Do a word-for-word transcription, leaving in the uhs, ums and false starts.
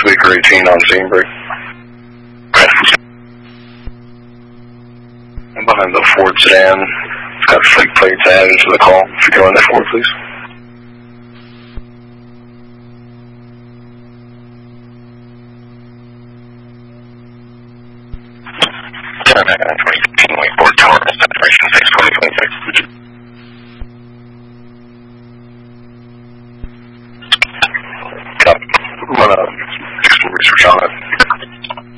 Baker eighteen on scene break. I'm behind the Ford sedan. It's got fleet plates added to the call. If you go in there for it, please. twenty fifteen, Ford Tower, separation six twenty twenty-six.